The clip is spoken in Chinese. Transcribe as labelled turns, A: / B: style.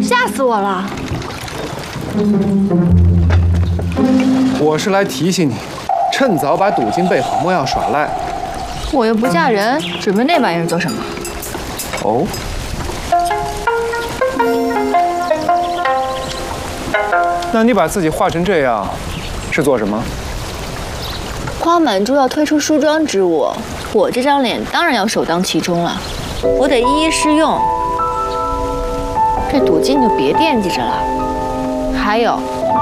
A: 吓死我了！
B: 我是来提醒你，趁早把赌金备好，莫要耍赖。
A: 我又不嫁人，准备那玩意儿做什么？
B: 哦。那你把自己画成这样，是做什么？
A: 花满珠要推出梳妆之物，我这张脸当然要首当其冲了，我得一一试用。这赌金就别惦记着了。还有，